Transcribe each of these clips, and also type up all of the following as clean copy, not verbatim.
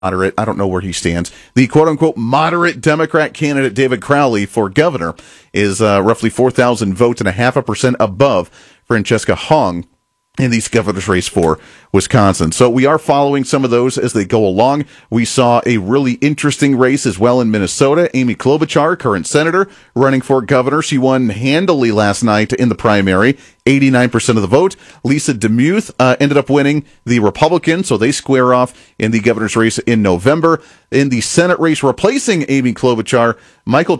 moderate, I don't know where he stands, the quote-unquote moderate Democrat candidate David Crowley for governor is roughly 4,000 votes and 0.5% above Francesca Hong in the governor's race for Wisconsin. So we are following some of those as they go along. We saw a really interesting race as well in Minnesota. Amy Klobuchar, current senator, running for governor. She won handily last night in the primary, 89% of the vote. Lisa DeMuth ended up winning the Republican, so they square off in the governor's race in November. In the Senate race replacing Amy Klobuchar, Michelle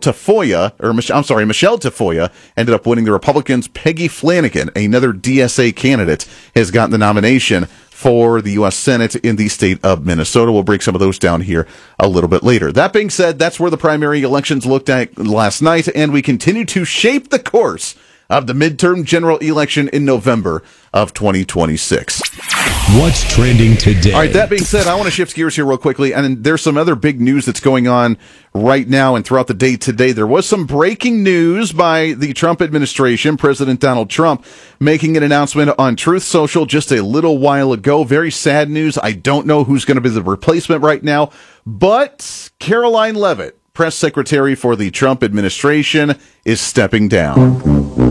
Tafoya ended up winning the Republicans. Peggy Flanagan, another DSA candidate, has gotten the nomination for the U.S. Senate in the state of Minnesota. We'll break some of those down here a little bit later. That being said, that's where the primary elections looked at last night, and we continue to shape the course of the midterm general election in November of 2026. What's trending today? All right, that being said, I want to shift gears here real quickly, and there's some other big news that's going on right now and throughout the day today. There was some breaking news by the Trump administration, President Donald Trump, making an announcement on Truth Social just a little while ago. Very sad news. I don't know who's going to be the replacement right now, but Caroline Leavitt, press secretary for the Trump administration, is stepping down.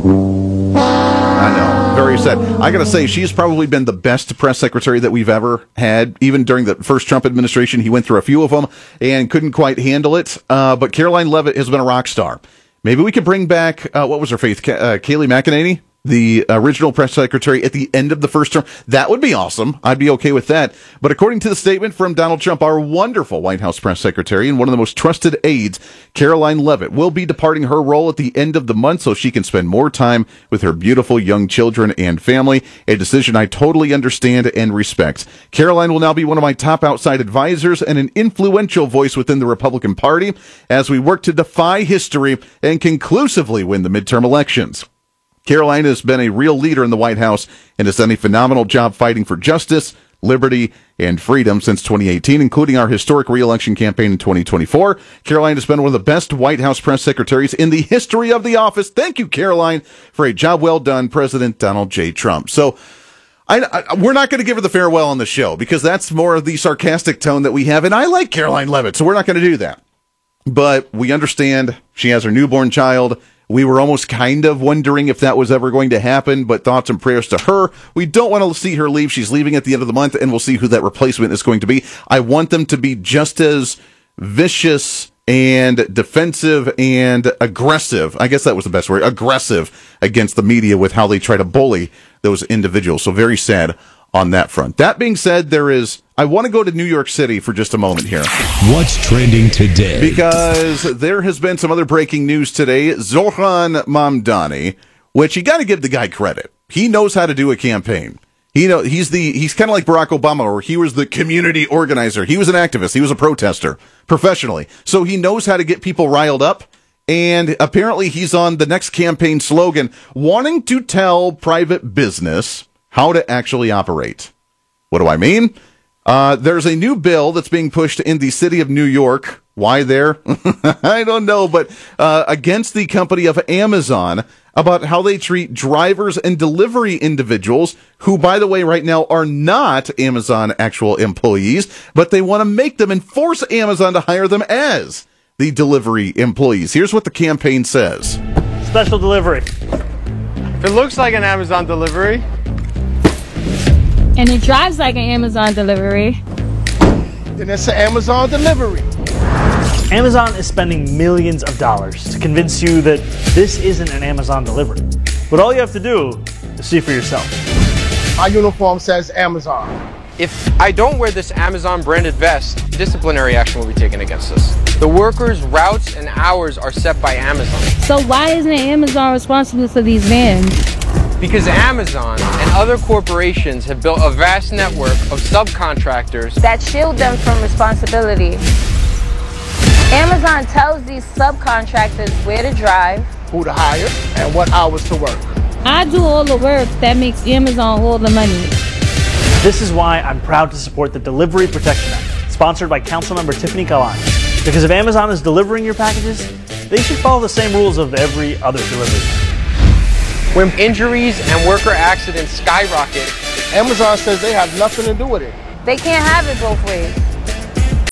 I know, very sad. I gotta say, she's probably been the best press secretary that we've ever had. Even during the first Trump administration, he went through a few of them and couldn't quite handle it. But Caroline Leavitt has been a rock star. Maybe we could bring back, what was her face, Kayleigh McEnany? The original press secretary at the end of the first term. That would be awesome. I'd be okay with that. But according to the statement from Donald Trump, our wonderful White House press secretary and one of the most trusted aides, Caroline Leavitt, will be departing her role at the end of the month so she can spend more time with her beautiful young children and family, a decision I totally understand and respect. Caroline will now be one of my top outside advisors and an influential voice within the Republican Party as we work to defy history and conclusively win the midterm elections. Caroline has been a real leader in the White House and has done a phenomenal job fighting for justice, liberty, and freedom since 2018, including our historic re-election campaign in 2024. Caroline has been one of the best White House press secretaries in the history of the office. Thank you, Caroline, for a job well done, President Donald J. Trump. So we're not going to give her the farewell on the show because that's more of the sarcastic tone that we have, and I like Caroline Leavitt, so we're not going to do that. But we understand she has her newborn child. We were almost kind of wondering if that was ever going to happen, but thoughts and prayers to her. We don't want to see her leave. She's leaving at the end of the month, and we'll see who that replacement is going to be. I want them to be just as vicious and defensive and aggressive. I guess that was the best word. Aggressive against the media with how they try to bully those individuals. So very sad on that front. That being said, I want to go to New York City for just a moment here. What's trending today? Because there has been some other breaking news today. Zoran Mamdani, which you got to give the guy credit. He knows how to do a campaign. He's kind of like Barack Obama, where he was the community organizer. He was an activist. He was a protester professionally. So he knows how to get people riled up. And apparently he's on the next campaign slogan, wanting to tell private business how to actually operate. What do I mean? There's a new bill that's being pushed in the city of New York. Why there? I don't know, but against the company of Amazon about how they treat drivers and delivery individuals who, by the way, right now are not Amazon actual employees, but they want to make them and force Amazon to hire them as the delivery employees. Here's what the campaign says. Special delivery. If it looks like an Amazon delivery, and it drives like an Amazon delivery, then it's an Amazon delivery. Amazon is spending millions of dollars to convince you that this isn't an Amazon delivery. But all you have to do is see for yourself. My uniform says Amazon. If I don't wear this Amazon branded vest, disciplinary action will be taken against us. The workers' routes and hours are set by Amazon. so why isn't Amazon responsible for these vans? Because Amazon and other corporations have built a vast network of subcontractors that shield them from responsibility. Amazon tells these subcontractors where to drive, Who to hire and what hours to work. I do all the work that makes Amazon all the money. This is why I'm proud to support the Delivery Protection Act, sponsored by Councilmember Tiffany Kalani. Because if Amazon is delivering your packages, they should follow the same rules of every other delivery. when injuries and worker accidents skyrocket. Amazon says they have nothing to do with it. they can't have it both ways.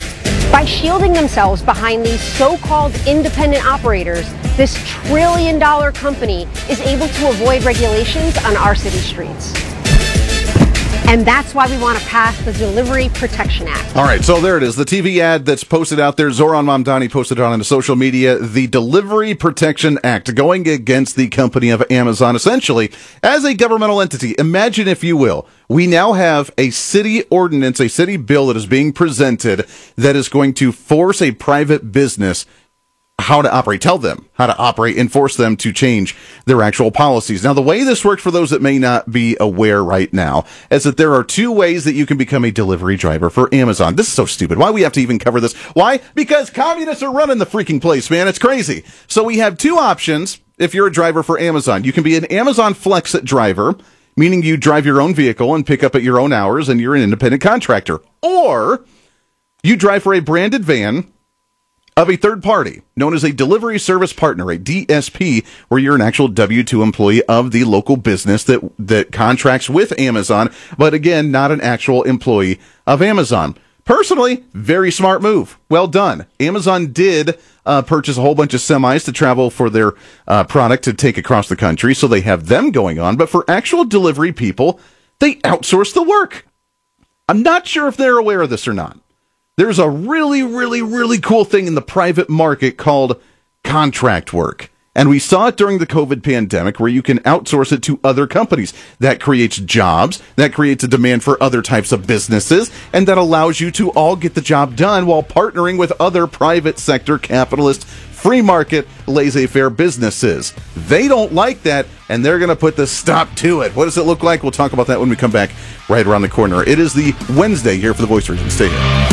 By shielding themselves behind these so-called independent operators, this trillion-dollar company is able to avoid regulations on our city streets. And that's why we want to pass the Delivery Protection Act. All right, so there it is. The TV ad that's posted out there. Zoran Mamdani posted it on social media. The Delivery Protection Act going against the company of Amazon, essentially, as a governmental entity. Imagine, if you will, we now have a city ordinance, a city bill that is being presented that is going to force a private business how to operate, tell them how to operate, and force them to change their actual policies. Now, the way this works, for those that may not be aware right now, is that there are two ways that you can become a delivery driver for Amazon. This is so stupid. Why do we have to even cover this? Why? Because communists are running the freaking place, man. It's crazy. So we have two options if you're a driver for Amazon. You can be an Amazon Flex driver, meaning you drive your own vehicle and pick up at your own hours and you're an independent contractor. Or you drive for a branded van of a third party, known as a delivery service partner, a DSP, where you're an actual W-2 employee of the local business that contracts with Amazon, but again, not an actual employee of Amazon. Personally, very smart move. Well done. Amazon did purchase a whole bunch of semis to travel for their product to take across the country, so they have them going on. But for actual delivery people, they outsource the work. I'm not sure if they're aware of this or not. There's a really, really, really cool thing in the private market called contract work. And we saw it during the COVID pandemic, where you can outsource it to other companies. That creates jobs, that creates a demand for other types of businesses, and that allows you to all get the job done while partnering with other private sector capitalist, free market, laissez-faire businesses. They don't like that, and they're going to put the stop to it. What does it look like? We'll talk about that when we come back right around the corner. It is the Wednesday here for the Voice of Reason. Stay here.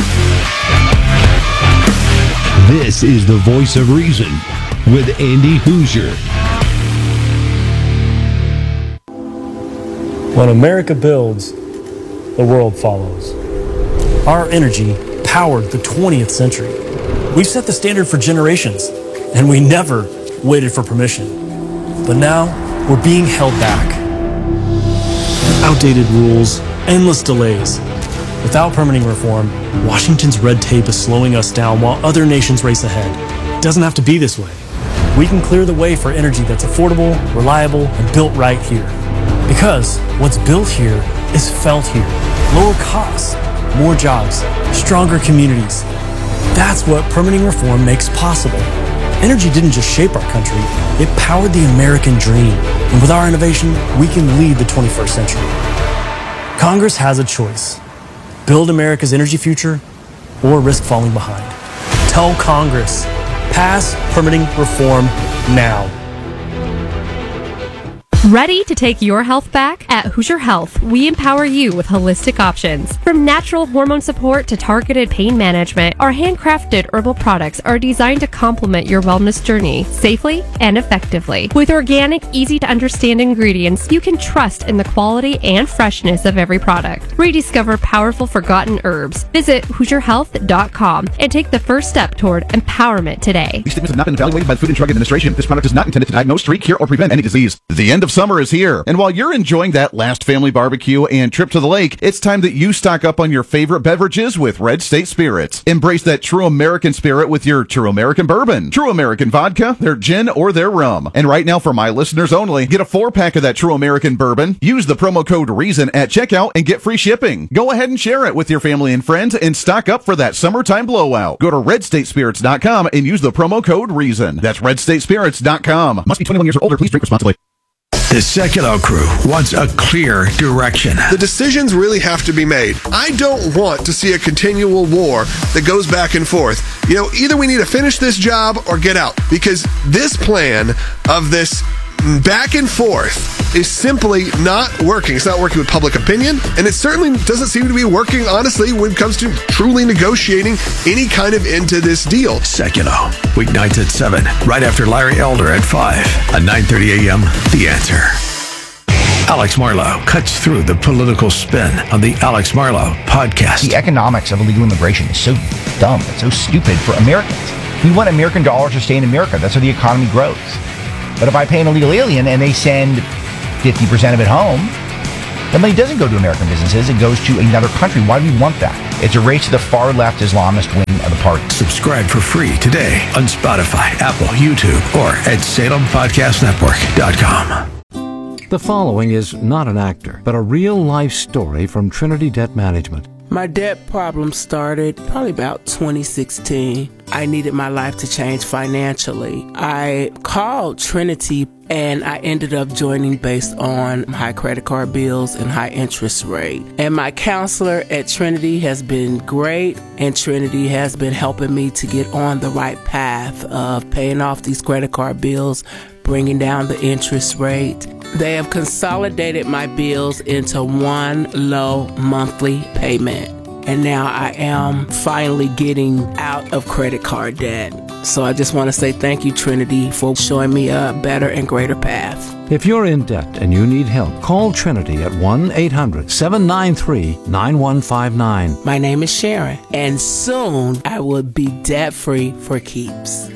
This is the Voice of Reason with Andy Hoosier. When America builds, the world follows. Our energy powered the 20th century. We've set the standard for generations, and we never waited for permission. But now, we're being held back. Outdated rules, endless delays. Without permitting reform, Washington's red tape is slowing us down while other nations race ahead. It doesn't have to be this way. We can clear the way for energy that's affordable, reliable, and built right here. Because what's built here is felt here. Lower costs, more jobs, stronger communities. That's what permitting reform makes possible. Energy didn't just shape our country, it powered the American dream. And with our innovation, we can lead the 21st century. Congress has a choice. Build America's energy future or risk falling behind. Tell Congress, pass permitting reform now. Ready to take your health back? At Hoosier Health, we empower you with holistic options. From natural hormone support to targeted pain management, our handcrafted herbal products are designed to complement your wellness journey safely and effectively. With organic, easy-to-understand ingredients, you can trust in the quality and freshness of every product. Rediscover powerful forgotten herbs. Visit HoosierHealth.com and take the first step toward empowerment today. These statements have not been evaluated by the Food and Drug Administration. This product is not intended to diagnose, treat, cure, or prevent any disease. The end of summer is here, and while you're enjoying that last family barbecue and trip to the lake, it's time that you stock up on your favorite beverages with Red State Spirits. Embrace that true American spirit with your True American Bourbon, True American Vodka, their gin, or their rum. And right now, for my listeners only, get a 4-pack of that True American Bourbon, use the promo code REASON at checkout, and get free shipping. Go ahead and share it with your family and friends and stock up for that summertime blowout. Go to redstatespirits.com and use the promo code REASON. That's redstatespirits.com. Must be 21 years or older. Please drink responsibly. The Sekulow crew wants a clear direction. The decisions really have to be made. I don't want to see a continual war that goes back and forth. You know, either we need to finish this job or get out, because this plan of this back and forth is simply not working. It's not working with public opinion, and it certainly doesn't seem to be working, honestly, when it comes to truly negotiating any kind of end to this deal. Sekulow, weeknights at 7, right after Larry Elder at 5, at 9:30 a.m., The Answer. Alex Marlow cuts through the political spin on the Alex Marlow podcast. The economics of illegal immigration is so dumb. It's so stupid for Americans. We want American dollars to stay in America. That's how the economy grows. But if I pay an illegal alien and they send 50% of it home, The money doesn't go to American businesses. It goes to another country. Why do we want that? It's a race to the far left Islamist wing of the party. Subscribe for free today on Spotify, Apple, YouTube, or at SalemPodcastNetwork.com. The following is not an actor, but a real-life story from Trinity Debt Management. My debt problem started probably about 2016. I needed my life to change financially. I called Trinity and I ended up joining based on high credit card bills and high interest rate. And my counselor at Trinity has been great, and Trinity has been helping me to get on the right path of paying off these credit card bills, bringing down the interest rate. They have consolidated my bills into one low monthly payment. And now I am finally getting out of credit card debt. So I just want to say thank you, Trinity, for showing me a better and greater path. If you're in debt and you need help, call Trinity at 1-800-793-9159. My name is Sharon, and soon I will be debt-free for keeps.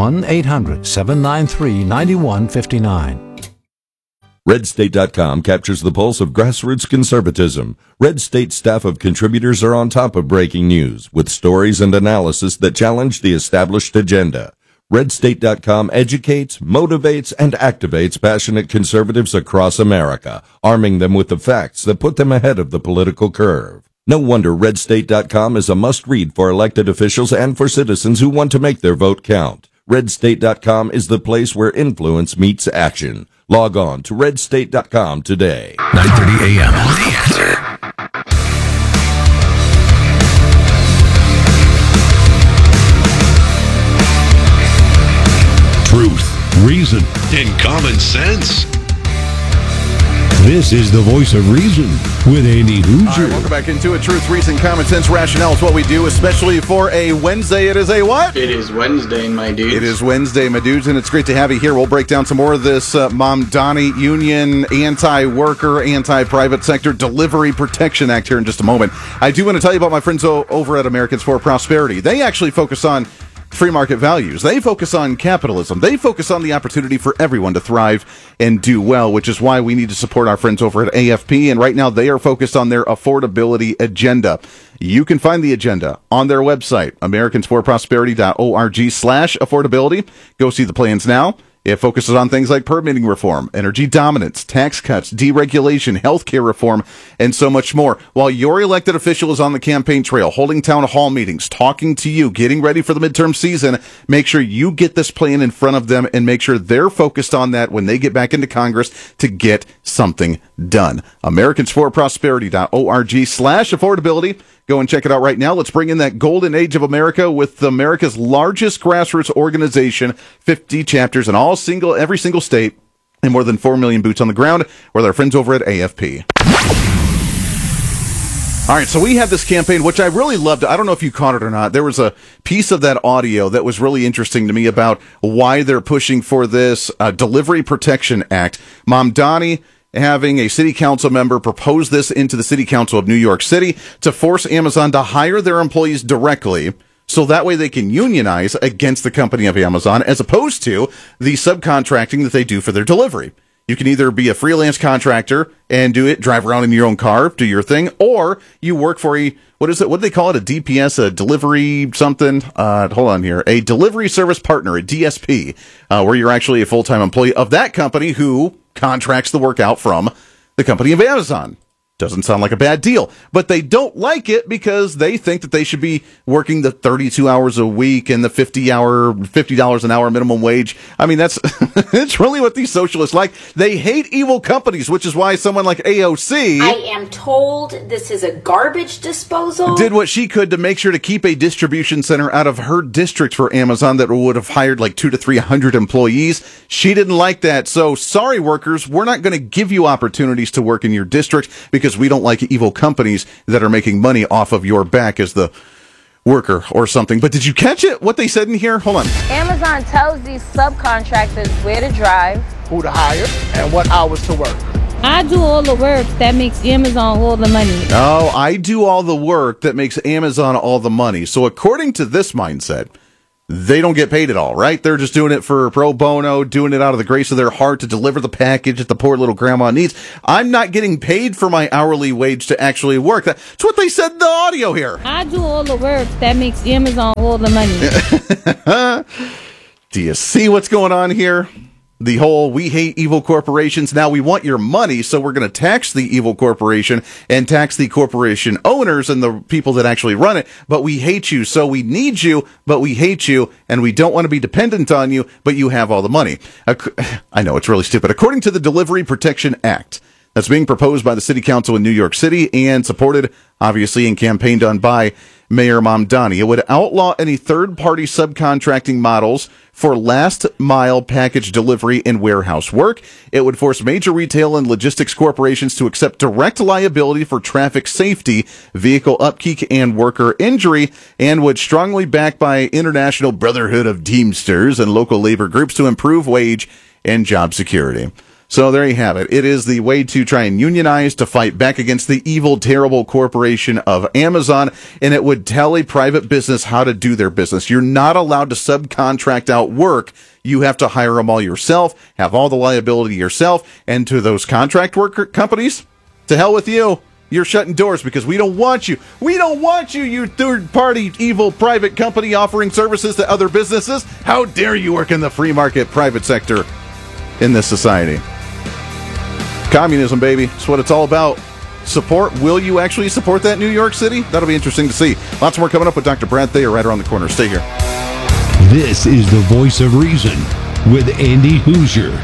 1-800-793-9159. RedState.com captures the pulse of grassroots conservatism. Red State staff of contributors are on top of breaking news with stories and analysis that challenge the established agenda. RedState.com educates, motivates, and activates passionate conservatives across America, arming them with the facts that put them ahead of the political curve. No wonder RedState.com is a must-read for elected officials and for citizens who want to make their vote count. RedState.com is the place where influence meets action. Log on to RedState.com today. 9:30 a.m. The Answer. Truth, reason, and common sense. This is the voice of reason with Andy Hoosier. All right, welcome back into it. Truth, reason, common sense, rationale is what we do, especially for a Wednesday. It is a what? It is Wednesday, my dudes. It is Wednesday, my dudes, and it's great to have you here. We'll break down some more of this Mamdani Union Anti-Worker, Anti-Private Sector Delivery Protection Act here in just a moment. I do want to tell you about my friends over at Americans for Prosperity. They actually focus on free market values. They focus on capitalism. They focus on the opportunity for everyone to thrive and do well, which is why we need to support our friends over at AFP. And right now they are focused on their affordability agenda. You can find the agenda on their website, americansforprosperity.org/affordability. Go see the plans now. It focuses on things like permitting reform, energy dominance, tax cuts, deregulation, healthcare reform, and so much more. While your elected official is on the campaign trail, holding town hall meetings, talking to you, getting ready for the midterm season, make sure you get this plan in front of them and make sure they're focused on that when they get back into Congress to get something done. Americansforprosperity.org/affordability. Go and check it out right now. Let's bring in that golden age of America with America's largest grassroots organization, 50 chapters in every single state, and more than 4 million boots on the ground with our friends over at AFP. All right, so we had this campaign, which I really loved. I don't know if you caught it or not. There was a piece of that audio that was really interesting to me about why they're pushing for this Delivery Protection Act. Mamdani having a city council member propose this into the city council of New York City to force Amazon to hire their employees directly, so that way they can unionize against the company of Amazon, as opposed to the subcontracting that they do for their delivery. You can either be a freelance contractor and do it, drive around in your own car, do your thing, or you work for a, what do they call it? A DPS, a delivery something? Hold on here. A delivery service partner, a DSP, where you're actually a full-time employee of that company who contracts the work out from the company of Amazon. Doesn't sound like a bad deal, but they don't like it because they think that they should be working the 32 hours a week and the $50 an hour minimum wage. I mean, that's it's really what these socialists like. They hate evil companies, which is why someone like AOC, I am told this is a garbage disposal, did what she could to make sure to keep a distribution center out of her district for Amazon that would have hired like 200 to 300 employees. She didn't like that. So sorry, workers, we're not going to give you opportunities to work in your district because we don't like evil companies that are making money off of your back as the worker or something. But did you catch it? What they said in here? Hold on. Amazon tells these subcontractors where to drive, who to hire, and what hours to work. I do all the work that makes Amazon all the money. No, I do all the work that makes Amazon all the money. So according to this mindset, they don't get paid at all, right? They're just doing it for pro bono, doing it out of the grace of their heart to deliver the package that the poor little grandma needs. I'm not getting paid for my hourly wage to actually work. That's what they said in the audio here. I do all the work. That makes Amazon all the money. Do you see what's going on here? The whole, we hate evil corporations. Now we want your money, so we're going to tax the evil corporation and tax the corporation owners and the people that actually run it. But we hate you, so we need you, but we hate you, and we don't want to be dependent on you, but you have all the money. I know, it's really stupid. According to the Delivery Protection Act, that's being proposed by the City Council in New York City and supported, obviously, and campaigned on by Mayor Mamdani. It would outlaw any third-party subcontracting models for last-mile package delivery and warehouse work. It would force major retail and logistics corporations to accept direct liability for traffic safety, vehicle upkeep, and worker injury, and would strongly back by International Brotherhood of Teamsters and local labor groups to improve wage and job security. So there you have it. It is the way to try and unionize, to fight back against the evil, terrible corporation of Amazon, and it would tell a private business how to do their business. You're not allowed to subcontract out work. You have to hire them all yourself, have all the liability yourself, and to those contract worker companies, to hell with you. You're shutting doors because we don't want you. We don't want you, you third-party, evil private company offering services to other businesses. How dare you work in the free market private sector in this society? Communism, baby. That's what it's all about. Support. Will you actually support that, New York City? That'll be interesting to see. Lots more coming up with Dr. Brad Thayer right around the corner. Stay here. This is the Voice of Reason with Andy Hoosier.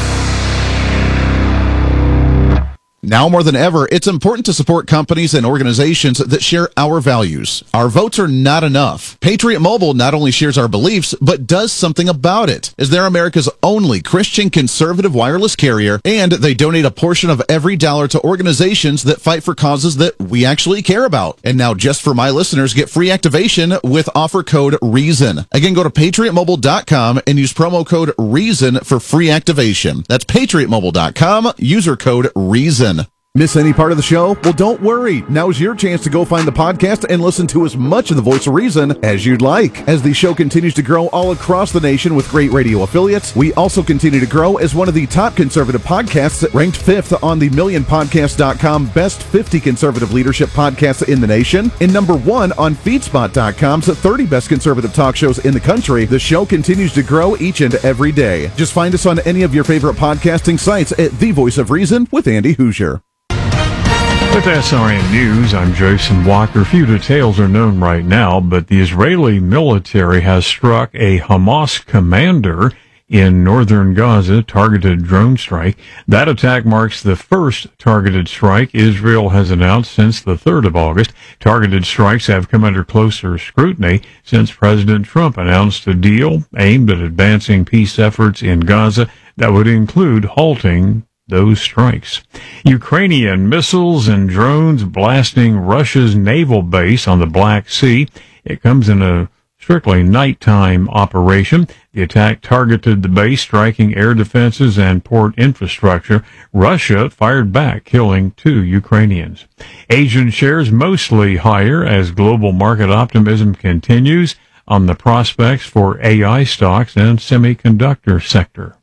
Now more than ever, it's important to support companies and organizations that share our values. Our votes are not enough. Patriot Mobile not only shares our beliefs, but does something about it, as they're America's only Christian conservative wireless carrier, and they donate a portion of every dollar to organizations that fight for causes that we actually care about. And now, just for my listeners, get free activation with offer code REASON. Again, go to patriotmobile.com and use promo code REASON for free activation. That's patriotmobile.com, user code REASON. Miss any part of the show? Well, don't worry. Now's your chance to go find the podcast and listen to as much of the Voice of Reason as you'd like. As the show continues to grow all across the nation with great radio affiliates, we also continue to grow as one of the top conservative podcasts, ranked 5th on the MillionPodcast.com Best 50 Conservative Leadership Podcasts in the nation, and number 1 on FeedSpot.com's 30 Best Conservative Talk Shows in the country. The show continues to grow each and every day. Just find us on any of your favorite podcasting sites at The Voice of Reason with Andy Hoosier. With SRN News, I'm Jason Walker. Few details are known right now, but the Israeli military has struck a Hamas commander in northern Gaza, targeted drone strike. That attack marks the first targeted strike Israel has announced since the 3rd of August. Targeted strikes have come under closer scrutiny since President Trump announced a deal aimed at advancing peace efforts in Gaza that would include halting those strikes. Ukrainian missiles and drones blasting Russia's naval base on the Black Sea. It comes in a strictly nighttime operation. The attack targeted the base, striking air defenses and port infrastructure. Russia fired back, killing 2 Ukrainians. Asian shares mostly higher as global market optimism continues on the prospects for AI stocks and semiconductor sector.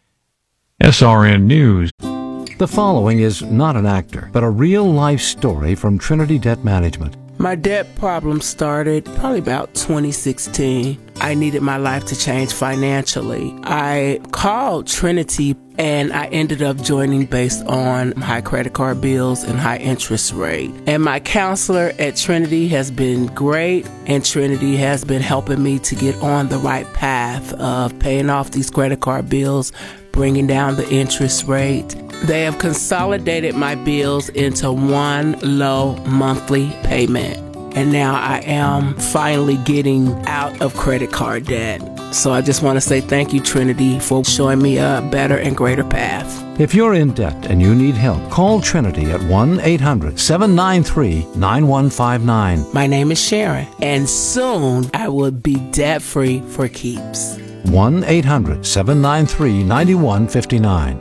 SRN News. The following is not an actor, but a real-life story from Trinity Debt Management. My debt problem started probably about 2016. I needed my life to change financially. I called Trinity and I ended up joining based on high credit card bills and high interest rate. And my counselor at Trinity has been great, and Trinity has been helping me to get on the right path of paying off these credit card bills, bringing down the interest rate. They have consolidated my bills into one low monthly payment. And now I am finally getting out of credit card debt. So I just want to say thank you, Trinity, for showing me a better and greater path. If you're in debt and you need help, call Trinity at 1-800-793-9159. My name is Sharon, and soon I will be debt-free for keeps. 1-800-793-9159.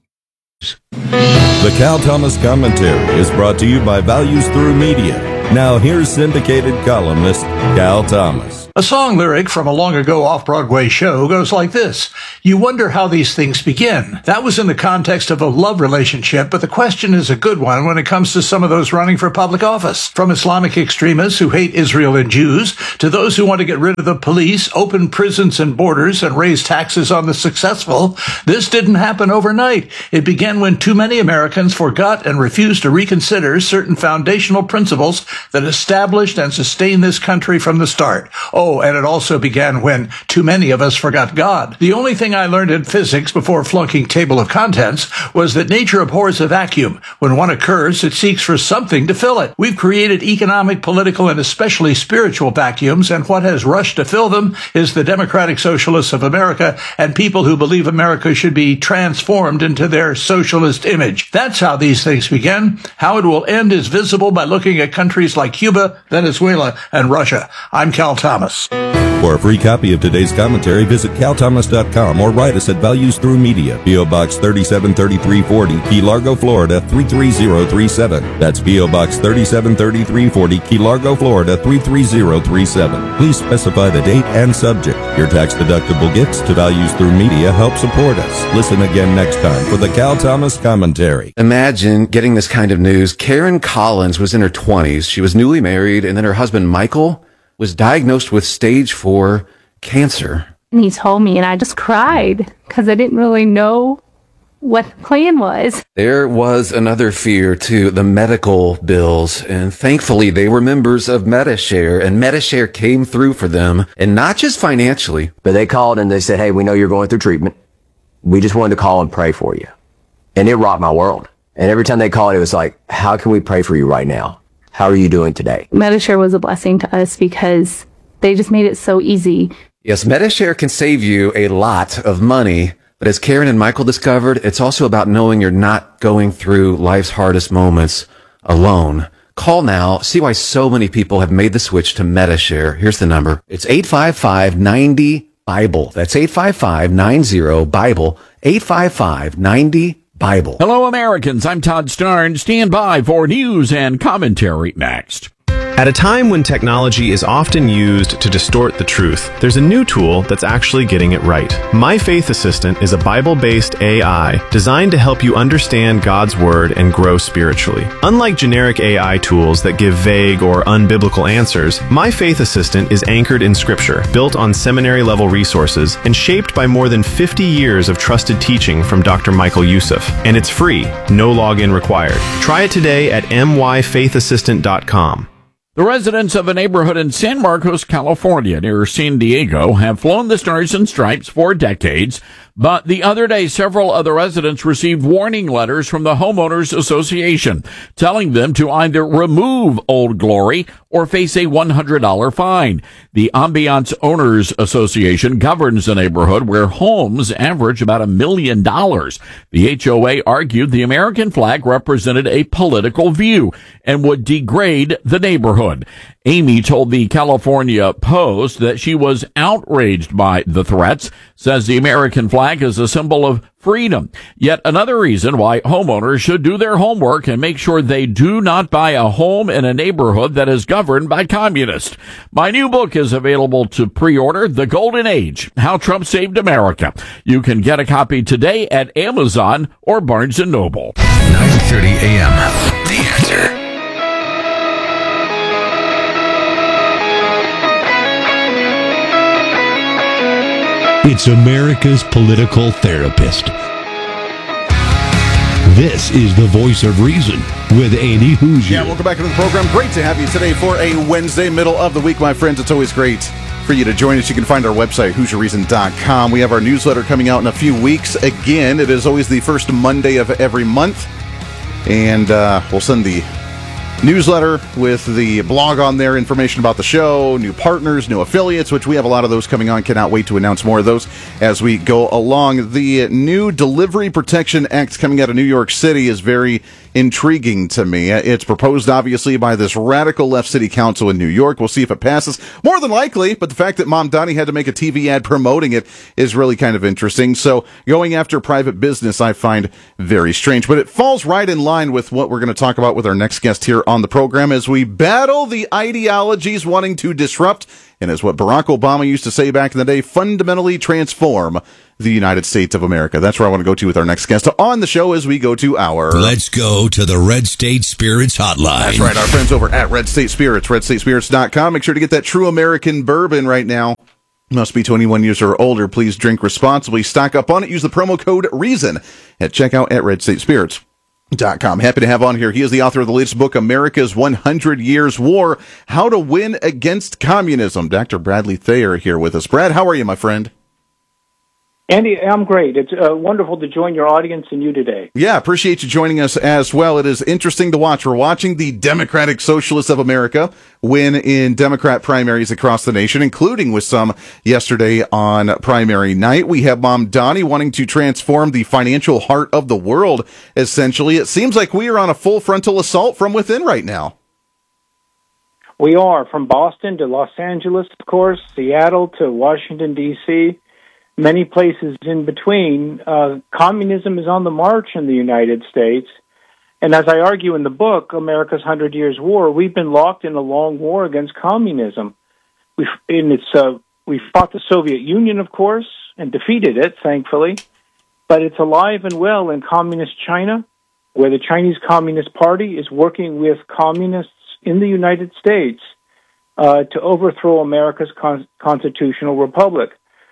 The Cal Thomas Commentary is brought to you by Values Through Media. Now here's syndicated columnist Cal Thomas. A song lyric from a long ago off-Broadway show goes like this. You wonder how these things begin. That was in the context of a love relationship, but the question is a good one when it comes to some of those running for public office. From Islamic extremists who hate Israel and Jews, to those who want to get rid of the police, open prisons and borders, and raise taxes on the successful, this didn't happen overnight. It began when too many Americans forgot and refused to reconsider certain foundational principles that established and sustained this country from the start. Oh, and it also began when too many of us forgot God. The only thing I learned in physics before flunking table of contents was that nature abhors a vacuum. When one occurs, it seeks for something to fill it. We've created economic, political, and especially spiritual vacuums, and what has rushed to fill them is the Democratic Socialists of America and people who believe America should be transformed into their socialist image. That's how these things begin. How it will end is visible by looking at countries like Cuba, Venezuela, and Russia. I'm Cal Thomas. For a free copy of today's commentary, visit calthomas.com or write us at Values Through Media, P.O. Box 373340, Key Largo, Florida 33037. That's P.O. Box 373340, Key Largo, Florida 33037. Please specify the date and subject. Your tax-deductible gifts to Values Through Media help support us. Listen again next time for the Cal Thomas Commentary. Imagine getting this kind of news. Karen Collins was in her 20s. She was newly married, and then her husband, Michael, was diagnosed with stage 4 cancer. And he told me, and I just cried because I didn't really know what the plan was. There was another fear, too, the medical bills. And thankfully, they were members of Medi-Share, and Medi-Share came through for them, and not just financially. But they called and they said, hey, we know you're going through treatment. We just wanted to call and pray for you. And it rocked my world. And every time they called, it was like, how can we pray for you right now? How are you doing today? Medi-Share was a blessing to us because they just made it so easy. Yes, Medi-Share can save you a lot of money, but as Karen and Michael discovered, it's also about knowing you're not going through life's hardest moments alone. Call now. See why so many people have made the switch to Medi-Share. Here's the number. It's 855-90-BIBLE. That's 855-90-BIBLE. 855-90-BIBLE. Hello, Americans. I'm Todd Starn. Stand by for news and commentary next. At a time when technology is often used to distort the truth, there's a new tool that's actually getting it right. My Faith Assistant is a Bible-based AI designed to help you understand God's Word and grow spiritually. Unlike generic AI tools that give vague or unbiblical answers, My Faith Assistant is anchored in Scripture, built on seminary-level resources, and shaped by more than 50 years of trusted teaching from Dr. Michael Youssef. And it's free, no login required. Try it today at myfaithassistant.com. The residents of a neighborhood in San Marcos, California, near San Diego, have flown the Stars and Stripes for decades, but the other day, several other residents received warning letters from the Homeowners Association telling them to either remove Old Glory or face a $100 fine. The Ambiance Owners Association governs the neighborhood where homes average about $1 million. The HOA argued the American flag represented a political view and would degrade the neighborhood. Amy told the California Post that she was outraged by the threats, says the American flag is a symbol of freedom. Yet another reason why homeowners should do their homework and make sure they do not buy a home in a neighborhood that is governed by communists. My new book is available to pre-order, The Golden Age, How Trump Saved America. You can get a copy today at Amazon or Barnes & Noble. 9:30 a.m. The Answer. It's America's political therapist. This is the Voice of Reason with Andy Hoosier. Yeah, welcome back to the program. Great to have you today for a Wednesday, middle of the week, my friends. It's always great for you to join us. You can find our website, HoosierReason.com. We have our newsletter coming out in a few weeks. Again, it is always the first Monday of every month. And we'll send the newsletter with the blog on there, information about the show, new partners, new affiliates, which we have a lot of those coming on. Cannot wait to announce more of those as we go along. The new Delivery Protection Act coming out of New York City is very intriguing to me. It's proposed, obviously, by this radical left city council in New York. We'll see if it passes. More than likely, but the fact that Mom Donnie had to make a TV ad promoting it is really kind of interesting. So going after private business, I find very strange. But it falls right in line with what we're going to talk about with our next guest here on the program as we battle the ideologies wanting to disrupt and as what Barack Obama used to say back in the day, fundamentally transform the United States of America. That's where I want to go to with our next guest on the show as we go to our... Let's go to the Red State Spirits hotline. That's right, our friends over at Red State Spirits, redstatespirits.com. Make sure to get that true American bourbon right now. Must be 21 years or older. Please drink responsibly. Stock up on it. Use the promo code REASON at checkout at redstatespirits.com. Happy to have on here. He is the author of the latest book, America's 100 Years War, How to Win Against Communism. Dr. Bradley Thayer here with us. Brad, how are you, my friend? Andy, I'm great. It's wonderful to join your audience and you today. Yeah, appreciate you joining us as well. It is interesting to watch. We're watching the Democratic Socialists of America win in Democrat primaries across the nation, including with some yesterday on primary night. We have Mom Donnie wanting to transform the financial heart of the world, essentially. It seems like we are on a full frontal assault from within right now. We are, from Boston to Los Angeles, of course, Seattle to Washington, D.C., many places in between. Communism is on the march in the United States. And as I argue in the book, America's 100 Years War, we've been locked in a long war against communism. We fought the Soviet Union, of course, and defeated it, thankfully. But it's alive and well in communist China, where the Chinese Communist Party is working with communists in the United States to overthrow America's constitutional republic.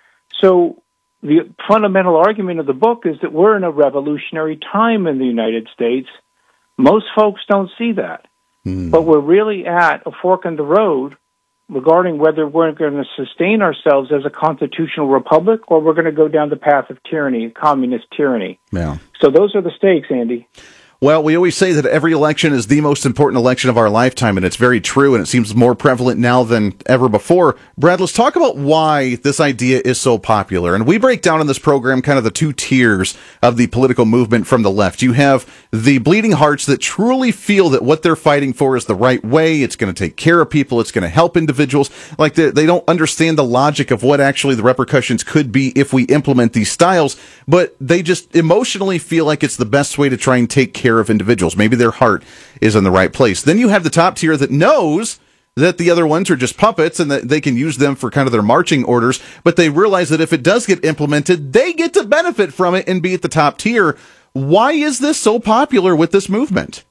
So the fundamental argument of the book is that we're in a revolutionary time in the United States. Most folks don't see that. But we're really at a fork in the road regarding whether we're going to sustain ourselves as a constitutional republic or we're going to go down the path of tyranny, communist tyranny. Yeah. So those are the stakes, Andy. Well, we always say that every election is the most important election of our lifetime, and it's very true, and it seems more prevalent now than ever before. Brad, let's talk about why this idea is so popular. And we break down in this program kind of the two tiers of the political movement from the left. You have the bleeding hearts that truly feel that what they're fighting for is the right way. It's going to take care of people. It's going to help individuals. Like they don't understand the logic of what actually the repercussions could be if we implement these styles, but they just emotionally feel like it's the best way to try and take care of individuals. Maybe their heart is in the right place. Then you have the top tier that knows that the other ones are just puppets and that they can use them for kind of their marching orders, but they realize that if it does get implemented, they get to benefit from it and be at the top tier. Why is this so popular with this movement?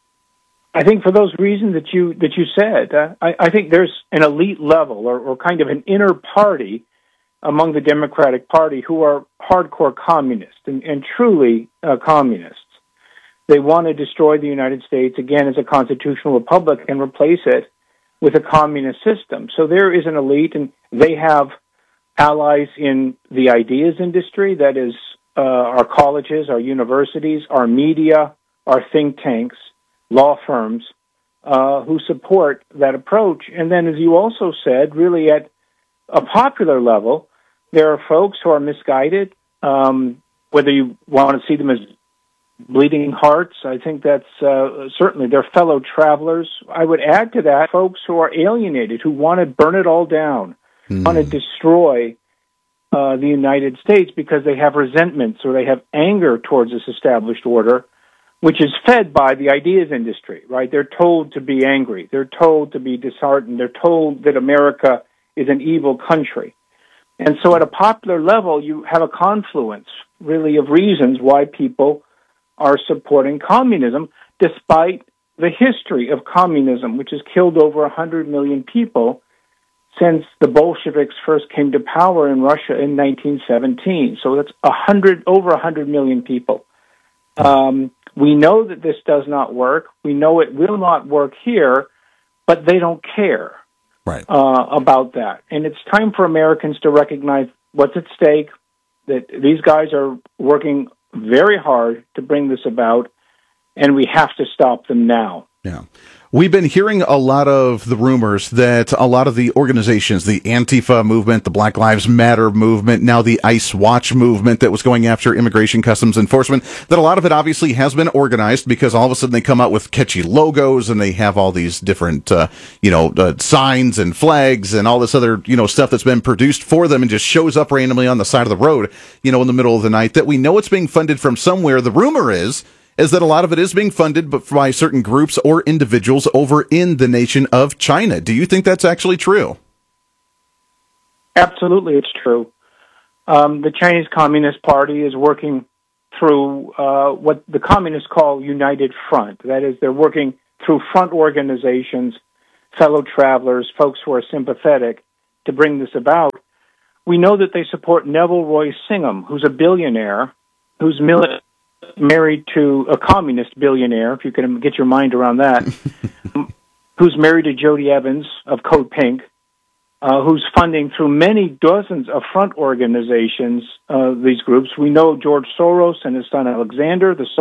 I think for those reasons that you said, I think there's an elite level or kind of an inner party among the Democratic Party who are hardcore communists and truly communists. They want to destroy the United States, again, as a constitutional republic and replace it with a communist system. So there is an elite, and they have allies in the ideas industry, that is, our colleges, our universities, our media, our think tanks, law firms, who support that approach. And then, as you also said, really at a popular level, there are folks who are misguided, whether you want to see them as bleeding hearts. I think that's certainly their fellow travelers. I would add to that folks who are alienated, who want to burn it all down, want to destroy the United States because they have resentments or they have anger towards this established order, which is fed by the ideas industry, right? They're told to be angry. They're told to be disheartened. They're told that America is an evil country. And so at a popular level, you have a confluence, really, of reasons why people are supporting communism, despite the history of communism, which has killed over 100 million people since the Bolsheviks first came to power in Russia in 1917. So that's over 100 million people. We know that this does not work. We know it will not work here, but they don't care about that. And it's time for Americans to recognize what's at stake, that these guys are working very hard to bring this about, and we have to stop them now. Yeah. We've been hearing a lot of the rumors that a lot of the organizations, the Antifa movement, the Black Lives Matter movement, now the ICE Watch movement that was going after immigration customs enforcement, that a lot of it obviously has been organized because all of a sudden they come out with catchy logos and they have all these different, signs and flags and all this other, stuff that's been produced for them and just shows up randomly on the side of the road, in the middle of the night, that we know it's being funded from somewhere. The rumor is that a lot of it is being funded by certain groups or individuals over in the nation of China. Do you think that's actually true? Absolutely, it's true. The Chinese Communist Party is working through what the communists call United Front. That is, they're working through front organizations, fellow travelers, folks who are sympathetic to bring this about. We know that they support Neville Roy Singham, who's a billionaire, who's married to a communist billionaire, if you can get your mind around that, who's married to Jody Evans of Code Pink, who's funding through many dozens of front organizations, these groups. We know George Soros and his son Alexander, the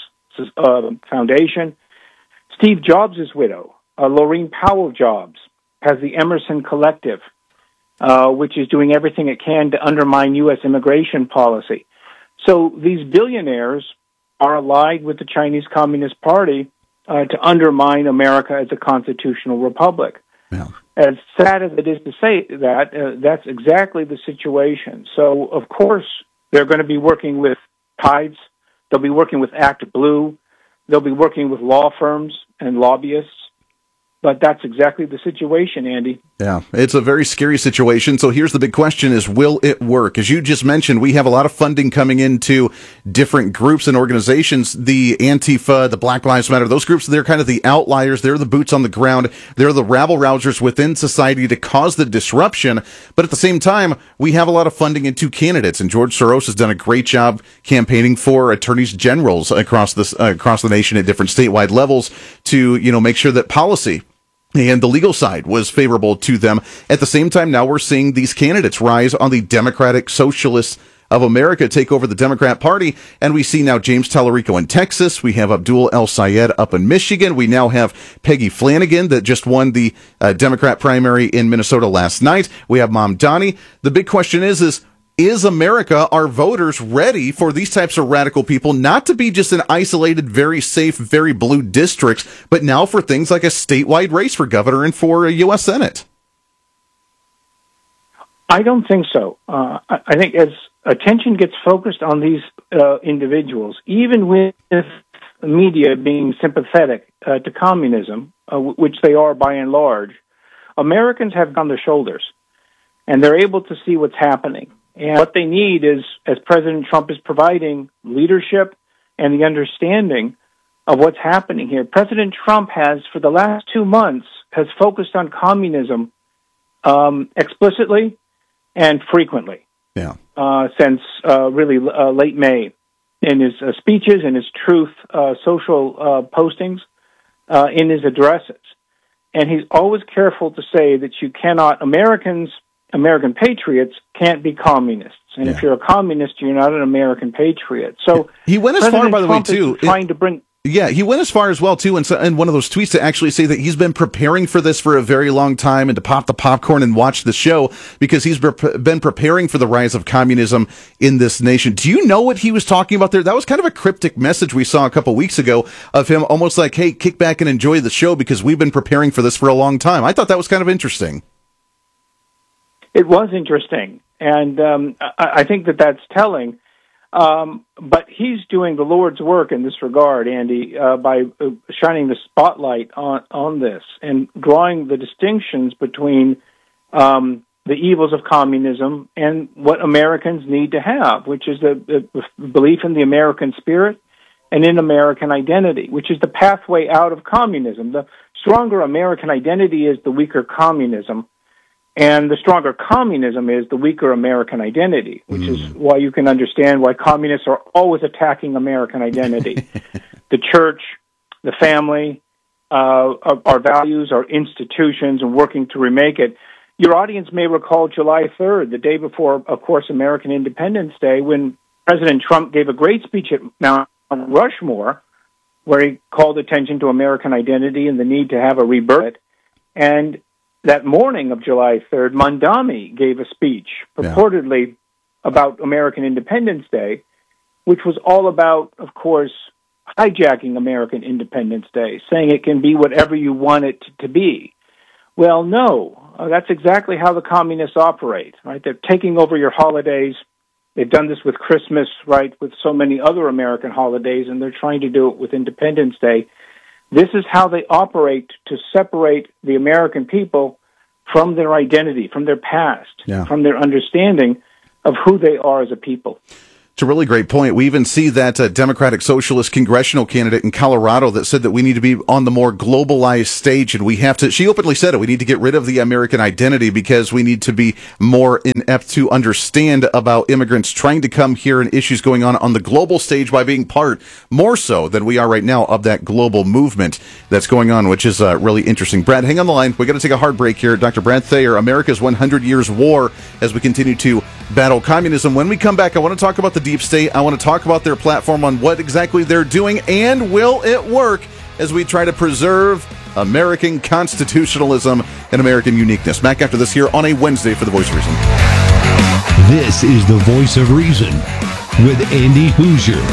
Soros Foundation. Steve Jobs' widow, Laurene Powell Jobs, has the Emerson Collective, which is doing everything it can to undermine U.S. immigration policy. So these billionaires are allied with the Chinese Communist Party to undermine America as a constitutional republic. Yeah. As sad as it is to say that, that's exactly the situation. So, of course, they're going to be working with Tides. They'll be working with Act Blue. They'll be working with law firms and lobbyists. But that's exactly the situation, Andy. Yeah, it's a very scary situation. So here's the big question is, will it work? As you just mentioned, we have a lot of funding coming into different groups and organizations. The Antifa, the Black Lives Matter, those groups, they're kind of the outliers. They're the boots on the ground. They're the rabble-rousers within society to cause the disruption. But at the same time, we have a lot of funding into candidates. And George Soros has done a great job campaigning for attorneys generals across the nation at different statewide levels to, make sure that policy and the legal side was favorable to them. At the same time, now we're seeing these candidates rise on the Democratic Socialists of America take over the Democrat Party, and we see now James Tallarico in Texas. We have Abdul El Sayed up in Michigan. We now have Peggy Flanagan that just won the Democrat primary in Minnesota last night. We have Mamdani. The big question is America, our voters, ready for these types of radical people not to be just an isolated, very safe, very blue districts, but now for things like a statewide race for governor and for a U.S. Senate? I don't think so. I think as attention gets focused on these individuals, even with the media being sympathetic to communism, which they are by and large, Americans have on their shoulders, and they're able to see what's happening. And what they need is, as President Trump is providing, leadership and the understanding of what's happening here. President Trump has, for the last 2 months, has focused on communism explicitly and frequently. Yeah. Since really late May, in his speeches, in his truth social postings, in his addresses. And he's always careful to say that you cannot, American patriots can't be communists. And if you're a communist, you're not an American patriot. So he went as far, by the way, too. Trying to bring. Yeah, he went as far as well, too, in one of those tweets to actually say that he's been preparing for this for a very long time and to pop the popcorn and watch the show because he's been preparing for the rise of communism in this nation. Do you know what he was talking about there? That was kind of a cryptic message we saw a couple weeks ago of him almost like, hey, kick back and enjoy the show because we've been preparing for this for a long time. I thought that was kind of interesting. It was interesting, and I think that that's telling. But he's doing the Lord's work in this regard, Andy, by shining the spotlight on this and drawing the distinctions between the evils of communism and what Americans need to have, which is the belief in the American spirit and in American identity, which is the pathway out of communism. The stronger American identity is, the weaker communism. And the stronger communism is, the weaker American identity, which is why you can understand why communists are always attacking American identity. The church, the family, our values, our institutions, and working to remake it. Your audience may recall July 3rd, the day before, of course, American Independence Day, when President Trump gave a great speech at Mount Rushmore, where he called attention to American identity and the need to have a rebirth. And that morning of July 3rd, Mamdani gave a speech purportedly about American Independence Day, which was all about, of course, hijacking American Independence Day, saying it can be whatever you want it to be. Well, no, that's exactly how the communists operate, right? They're taking over your holidays. They've done this with Christmas, right, with so many other American holidays, and they're trying to do it with Independence Day. This is how they operate to separate the American people from their identity, from their past, Yeah. from their understanding of who they are as a people. It's a really great point. We even see that Democratic Socialist congressional candidate in Colorado that said that we need to be on the more globalized stage, and we have to, she openly said it, we need to get rid of the American identity because we need to be more inept to understand about immigrants trying to come here and issues going on the global stage by being part, more so than we are right now, of that global movement that's going on, which is really interesting. Brad, hang on the line. We got to take a hard break here. Dr. Brad Thayer, America's 100 Years War, as we continue to battle communism. When we come back, I want to talk about the deep state. I want to talk about their platform on what exactly they're doing, and will it work as we try to preserve American constitutionalism and American uniqueness. Back after this here on a Wednesday for The Voice of Reason. This is The Voice of Reason with Andy Hoosier.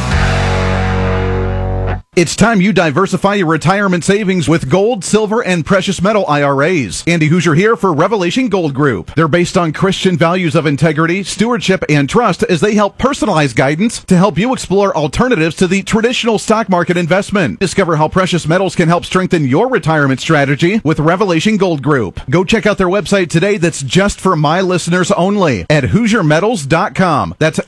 It's time you diversify your retirement savings with gold, silver, and precious metal IRAs. Andy Hoosier here for Revelation Gold Group. They're based on Christian values of integrity, stewardship, and trust as they help personalize guidance to help you explore alternatives to the traditional stock market investment. Discover how precious metals can help strengthen your retirement strategy with Revelation Gold Group. Go check out their website today that's just for my listeners only at HoosierMetals.com. That's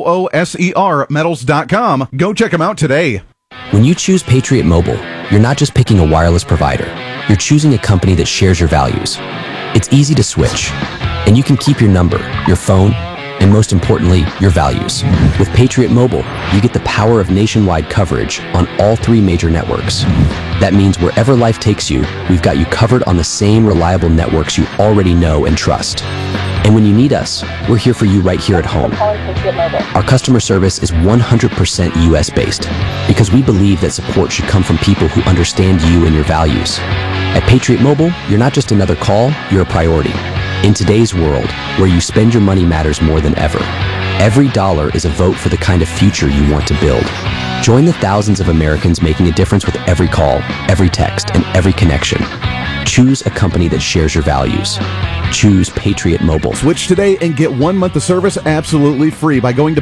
HOOSER Metals.com. Go check them out today. When you choose Patriot Mobile, you're not just picking a wireless provider. You're choosing a company that shares your values. It's easy to switch, and you can keep your number, your phone, and most importantly, your values. With Patriot Mobile, you get the power of nationwide coverage on all 3 major networks. That means wherever life takes you, we've got you covered on the same reliable networks you already know and trust. And when you need us, we're here for you right here at home. Our customer service is 100% US based because we believe that support should come from people who understand you and your values. At Patriot Mobile, you're not just another call, you're a priority. In today's world, where you spend your money matters more than ever, every dollar is a vote for the kind of future you want to build. Join the thousands of Americans making a difference with every call, every text, and every connection. Choose a company that shares your values. Choose Patriot Mobile. Switch today and get 1 month of service absolutely free by going to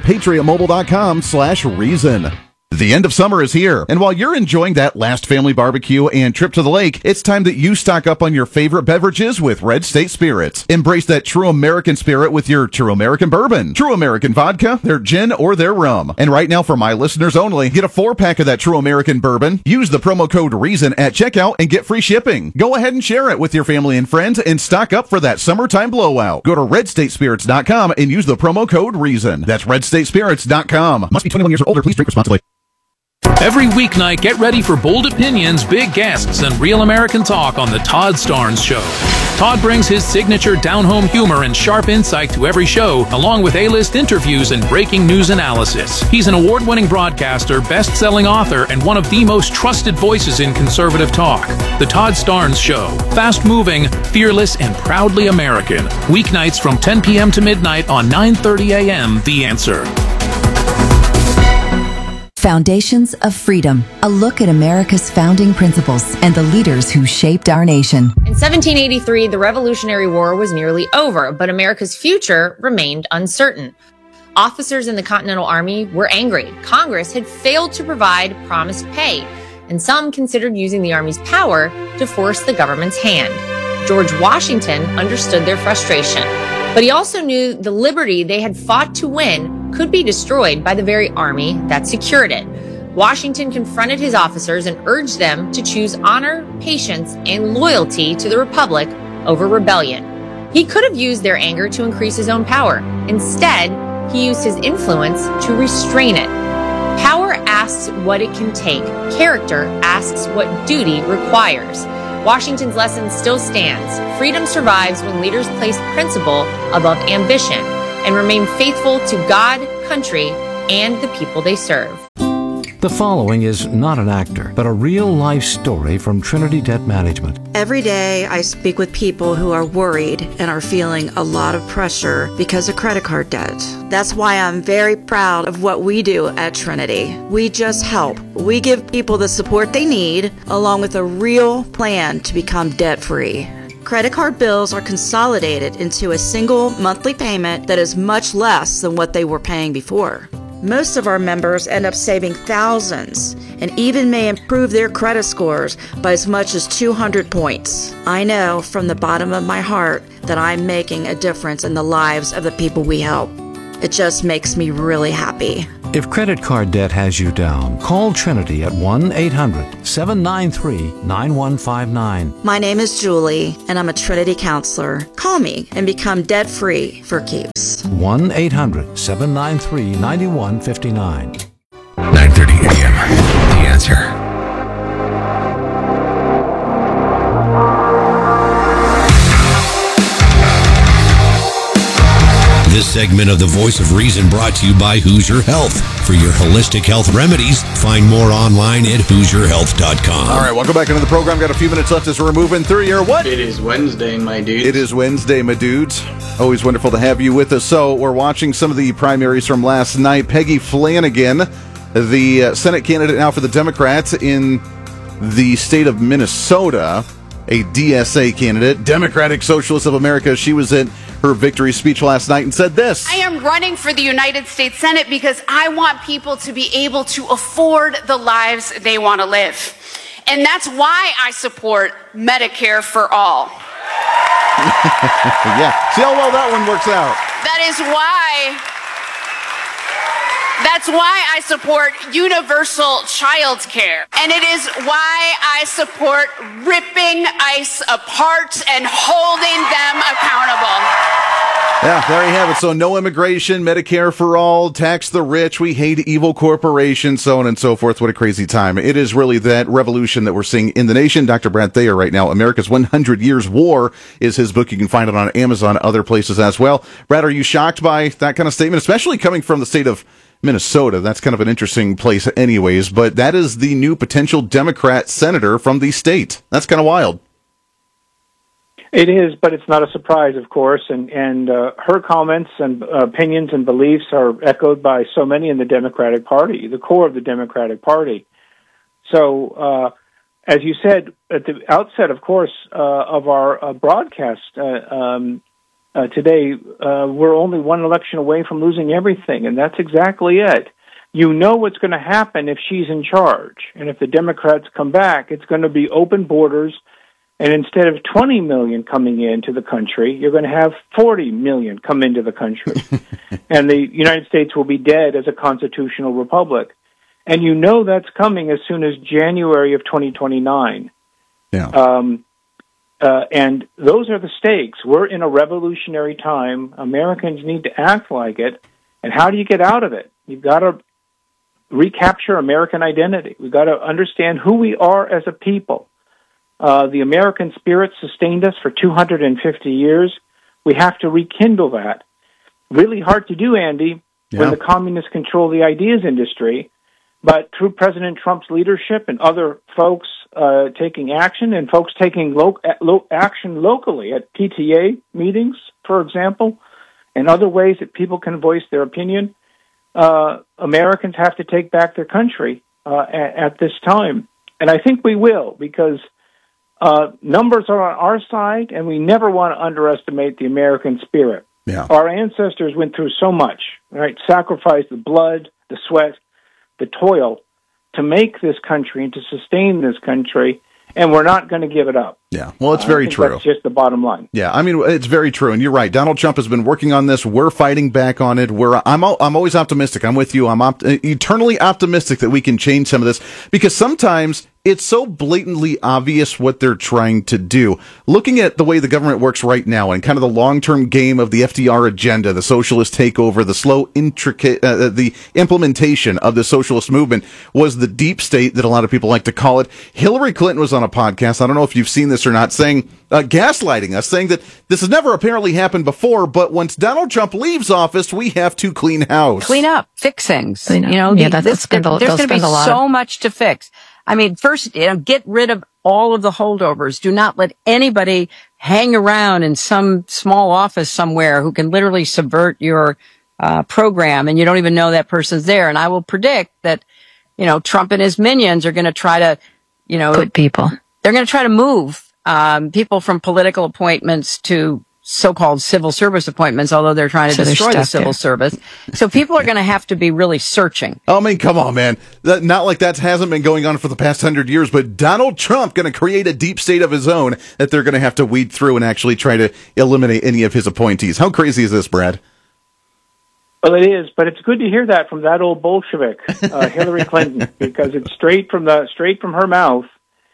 patriotmobile.com/reason. The end of summer is here, and while you're enjoying that last family barbecue and trip to the lake, it's time that you stock up on your favorite beverages with Red State Spirits. Embrace that true American spirit with your True American Bourbon, True American Vodka, their gin, or their rum. And right now, for my listeners only, get a 4-pack of that True American Bourbon, use the promo code REASON at checkout, and get free shipping. Go ahead and share it with your family and friends and stock up for that summertime blowout. Go to redstatespirits.com and use the promo code REASON. That's redstatespirits.com. Must be 21 years or older. Please drink responsibly. Every weeknight, get ready for bold opinions, big guests, and real American talk on The Todd Starnes Show. Todd brings his signature down-home humor and sharp insight to every show, along with A-list interviews and breaking news analysis. He's an award-winning broadcaster, best-selling author, and one of the most trusted voices in conservative talk. The Todd Starnes Show. Fast-moving, fearless, and proudly American. Weeknights from 10 p.m. to midnight on 9:30 a.m. The Answer. Foundations of Freedom, a look at America's founding principles and the leaders who shaped our nation. In 1783, the Revolutionary War was nearly over, but America's future remained uncertain. Officers in the Continental Army were angry. Congress had failed to provide promised pay, and some considered using the Army's power to force the government's hand. George Washington understood their frustration, but he also knew the liberty they had fought to win could be destroyed by the very army that secured it. Washington confronted his officers and urged them to choose honor, patience, and loyalty to the Republic over rebellion. He could have used their anger to increase his own power. Instead, he used his influence to restrain it. Power asks what it can take. Character asks what duty requires. Washington's lesson still stands. Freedom survives when leaders place principle above ambition and remain faithful to God, country, and the people they serve. The following is not an actor, but a real-life story from Trinity Debt Management. Every day I speak with people who are worried and are feeling a lot of pressure because of credit card debt. That's why I'm very proud of what we do at Trinity. We just help. We give people the support they need, along with a real plan to become debt-free. Credit card bills are consolidated into a single monthly payment that is much less than what they were paying before. Most of our members end up saving thousands and even may improve their credit scores by as much as 200 points. I know from the bottom of my heart that I'm making a difference in the lives of the people we help. It just makes me really happy. If credit card debt has you down, call Trinity at 1-800-793-9159. My name is Julie, and I'm a Trinity counselor. Call me and become debt-free for keeps. 1-800-793-9159. 9:30 a.m. The Answer. This segment of the Voice of Reason brought to you by Hoosier Health. For your holistic health remedies, find more online at HoosierHealth.com. All right, welcome back into the program. Got a few minutes left as we're moving through here. What? It is Wednesday, my dudes. It is Wednesday, my dudes. Always wonderful to have you with us. So we're watching some of the primaries from last night. Peggy Flanagan, the Senate candidate now for the Democrats in the state of Minnesota, a DSA candidate, Democratic Socialists of America. She was in her victory speech last night and said this. I am running for the United States Senate because I want people to be able to afford the lives they want to live. And that's why I support Medicare for all. Yeah. See how well that one works out. That's why I support universal child care. And it is why I support ripping ICE apart and holding them accountable. Yeah, there you have it. So no immigration, Medicare for all, tax the rich, we hate evil corporations, so on and so forth. What a crazy time. It is really that revolution that we're seeing in the nation. Dr. Brad Thayer right now, America's 100 Years War is his book. You can find it on Amazon, other places as well. Brad, are you shocked by that kind of statement, especially coming from the state of Minnesota? That's kind of an interesting place anyways, but that is the new potential Democrat senator from the state. That's kind of wild. It is, but it's not a surprise, of course, and her comments and opinions and beliefs are echoed by so many in the Democratic Party, the core of the Democratic Party. So, as you said at the outset, of course, of our broadcast today, we're only one election away from losing everything, and that's exactly it. You know what's going to happen if she's in charge, and if the Democrats come back, it's going to be open borders. And instead of 20 million coming into the country, you're going to have 40 million come into the country. And the United States will be dead as a constitutional republic. And you know that's coming as soon as January of 2029. Yeah. And those are the stakes. We're in a revolutionary time. Americans need to act like it. And how do you get out of it? You've got to recapture American identity. We've got to understand who we are as a people. The American spirit sustained us for 250 years. We have to rekindle that. Really hard to do, Andy, when the communists control the ideas industry. But through President Trump's leadership and other folks taking action, and folks taking action locally at PTA meetings, for example, and other ways that people can voice their opinion, Americans have to take back their country at this time. And I think we will, because numbers are on our side, and we never want to underestimate the American spirit. Yeah. Our ancestors went through so much, right? Sacrificed the blood, the sweat, the toil to make this country and to sustain this country, and we're not going to give it up. Yeah, well, it's very true. That's just the bottom line. Yeah, I mean, it's very true, and you're right. Donald Trump has been working on this. We're fighting back on it. I'm always optimistic. I'm with you. I'm eternally optimistic that we can change some of this, because sometimes it's so blatantly obvious what they're trying to do. Looking at the way the government works right now and kind of the long-term game of the FDR agenda, the socialist takeover, the slow, intricate, the implementation of the socialist movement was the deep state that a lot of people like to call it. Hillary Clinton was on a podcast, I don't know if you've seen this or not, saying, gaslighting us, saying that this has never apparently happened before, but once Donald Trump leaves office, we have to clean house. Clean up, fix things. You know, there's going to be so much to fix. I mean, first, get rid of all of the holdovers. Do not let anybody hang around in some small office somewhere who can literally subvert your program, and you don't even know that person's there. And I will predict that, Trump and his minions are going to try to, put people. They're going to try to move people from political appointments to so-called civil service appointments, although they're trying to destroy the civil service. So people are going to have to be really searching. I mean, come on, man. Not like that hasn't been going on for the past 100 years, but Donald Trump going to create a deep state of his own that they're going to have to weed through and actually try to eliminate any of his appointees. How crazy is this, Brad? Well, it is, but it's good to hear that from that old Bolshevik, Hillary Clinton, because it's straight from her mouth.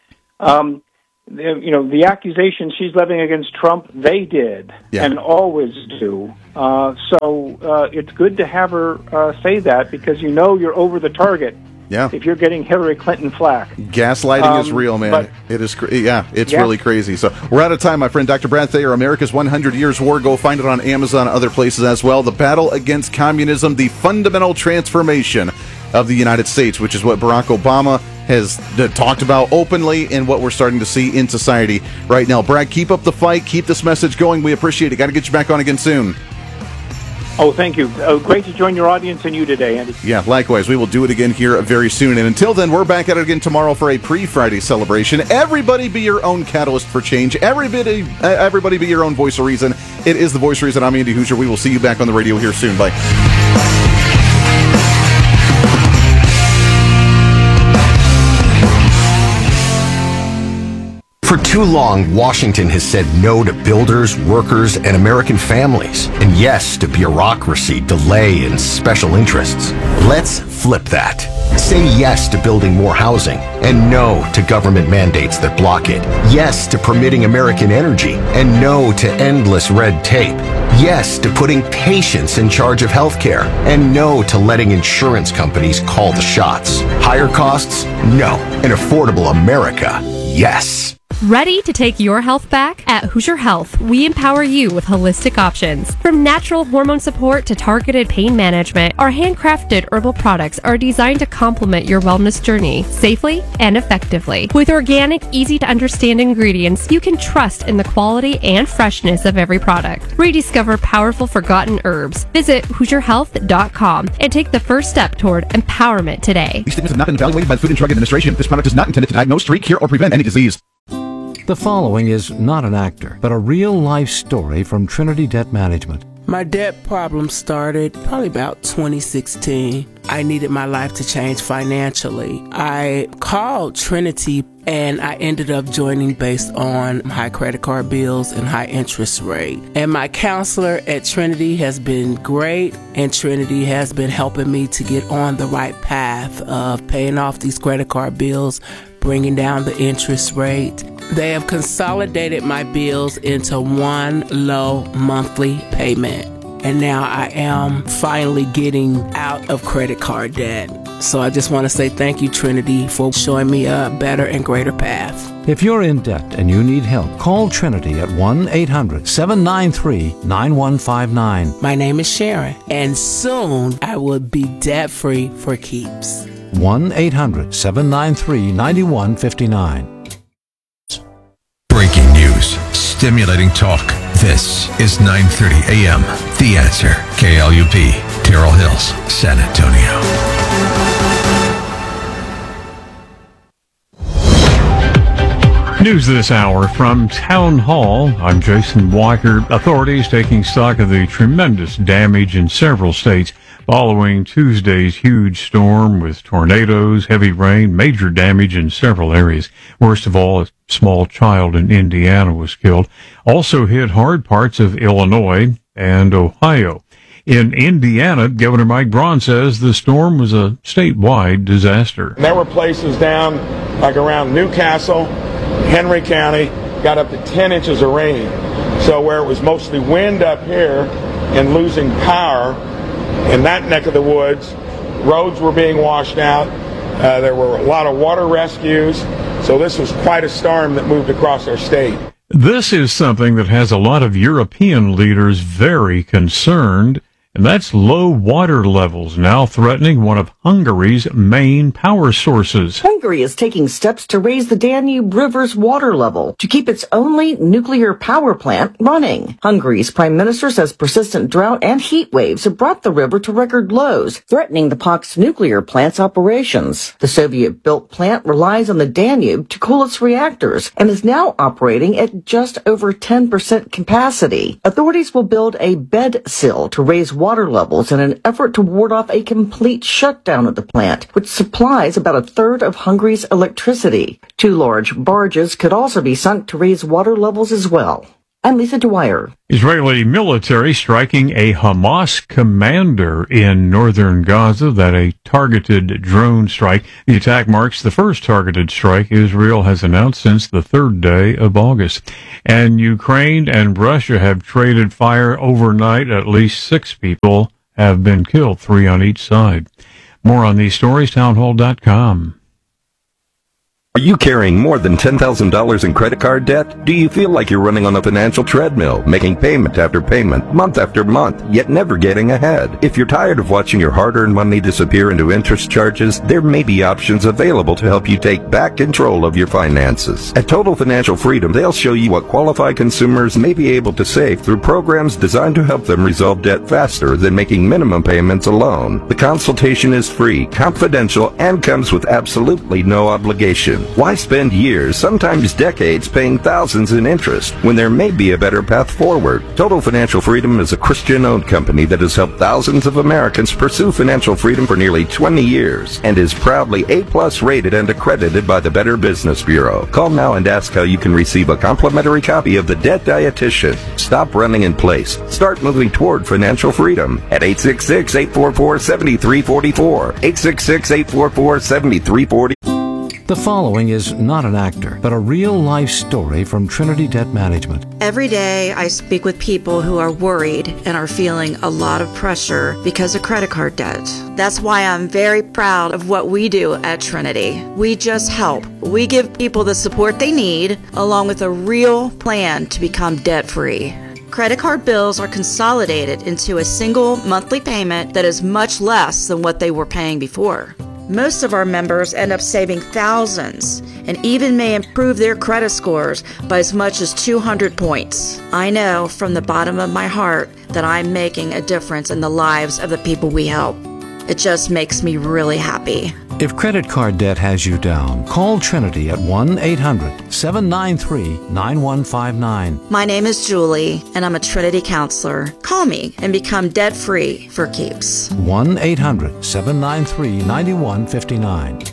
The accusations she's levying against Trump, they did and always do. So it's good to have her say that, because you're over the target. Yeah. If you're getting Hillary Clinton flack. Gaslighting is real, man. It is. It's really crazy. So we're out of time, my friend. Dr. Brad Thayer, America's 100 Years War. Go find it on Amazon and other places as well. The Battle Against Communism, the Fundamental Transformation of the United States, which is what Barack Obama has talked about openly and what we're starting to see in society right now. Brad, keep up the fight. Keep this message going. We appreciate it. Got to get you back on again soon. Oh, thank you. Great to join your audience and you today, Andy. Yeah, likewise. We will do it again here very soon. And until then, we're back at it again tomorrow for a pre-Friday celebration. Everybody be your own catalyst for change. Everybody be your own voice of reason. It is the voice of reason. I'm Andy Hoosier. We will see you back on the radio here soon. Bye. For too long, Washington has said no to builders, workers, and American families, and yes to bureaucracy, delay, and special interests. Let's flip that. Say yes to building more housing, and no to government mandates that block it. Yes to permitting American energy, and no to endless red tape. Yes to putting patients in charge of healthcare, and no to letting insurance companies call the shots. Higher costs? No. An affordable America? Yes. Ready to take your health back? At Hoosier Health, we empower you with holistic options. From natural hormone support to targeted pain management, our handcrafted herbal products are designed to complement your wellness journey safely and effectively. With organic, easy-to-understand ingredients, you can trust in the quality and freshness of every product. Rediscover powerful forgotten herbs. Visit HoosierHealth.com and take the first step toward empowerment today. These statements have not been evaluated by the Food and Drug Administration. This product is not intended to diagnose, treat, cure, or prevent any disease. The following is not an actor, but a real-life story from Trinity Debt Management. My debt problem started probably about 2016. I needed my life to change financially. I called Trinity and I ended up joining based on high credit card bills and high interest rate. And my counselor at Trinity has been great, and Trinity has been helping me to get on the right path of paying off these credit card bills, bringing down the interest rate. They have consolidated my bills into one low monthly payment. And now I am finally getting out of credit card debt. So I just want to say thank you, Trinity, for showing me a better and greater path. If you're in debt and you need help, call Trinity at 1-800-793-9159. My name is Sharon, and soon I will be debt-free for keeps. 1-800-793-9159. Breaking news, stimulating talk. This is 9:30 a.m. The Answer. KLUP, Terrell Hills, San Antonio. News this hour from Town Hall. I'm Jason Walker. Authorities taking stock of the tremendous damage in several states following Tuesday's huge storm with tornadoes, heavy rain, major damage in several areas. Worst of all, a small child in Indiana was killed. Also hit hard parts of Illinois and Ohio. In Indiana, Governor Mike Braun says the storm was a statewide disaster. There were places down like around Newcastle, Henry County, got up to 10 inches of rain. So where it was mostly wind up here and losing power in that neck of the woods, roads were being washed out. There were a lot of water rescues. So this was quite a storm that moved across our state. This is something that has a lot of European leaders very concerned. And that's low water levels now threatening one of Hungary's main power sources. Hungary is taking steps to raise the Danube River's water level to keep its only nuclear power plant running. Hungary's prime minister says persistent drought and heat waves have brought the river to record lows, threatening the pact's nuclear plant's operations. The Soviet-built plant relies on the Danube to cool its reactors and is now operating at just over 10% capacity. Authorities will build a bed sill to raise water levels in an effort to ward off a complete shutdown of the plant, which supplies about a third of Hungary's electricity. 2 large barges could also be sunk to raise water levels as well. I'm Lisa Dwyer. Israeli military striking a Hamas commander in northern Gaza. That a targeted drone strike. The attack marks the first targeted strike Israel has announced since the 3rd day of August. And Ukraine and Russia have traded fire overnight. At least 6 people have been killed, 3 on each side. More on these stories, townhall.com. Are you carrying more than $10,000 in credit card debt? Do you feel like you're running on a financial treadmill, making payment after payment, month after month, yet never getting ahead? If you're tired of watching your hard-earned money disappear into interest charges, there may be options available to help you take back control of your finances. At Total Financial Freedom, they'll show you what qualified consumers may be able to save through programs designed to help them resolve debt faster than making minimum payments alone. The consultation is free, confidential, and comes with absolutely no obligation. Why spend years, sometimes decades, paying thousands in interest when there may be a better path forward? Total Financial Freedom is a Christian-owned company that has helped thousands of Americans pursue financial freedom for nearly 20 years and is proudly A+ rated and accredited by the Better Business Bureau. Call now and ask how you can receive a complimentary copy of The Debt Dietitian. Stop running in place. Start moving toward financial freedom at 866-844-7344. 866-844-7340. The following is not an actor, but a real-life story from Trinity Debt Management. Every day I speak with people who are worried and are feeling a lot of pressure because of credit card debt. That's why I'm very proud of what we do at Trinity. We just help. We give people the support they need, along with a real plan to become debt-free. Credit card bills are consolidated into a single monthly payment that is much less than what they were paying before. Most of our members end up saving thousands and even may improve their credit scores by as much as 200 points. I know from the bottom of my heart that I'm making a difference in the lives of the people we help. It just makes me really happy. If credit card debt has you down, call Trinity at 1-800-793-9159. My name is Julie, and I'm a Trinity counselor. Call me and become debt-free for keeps. 1-800-793-9159.